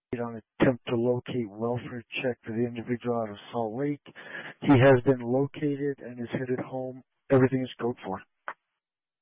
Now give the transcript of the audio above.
on attempt to locate welfare check for the individual out of Salt Lake. He has been located and is headed home. Everything is code for.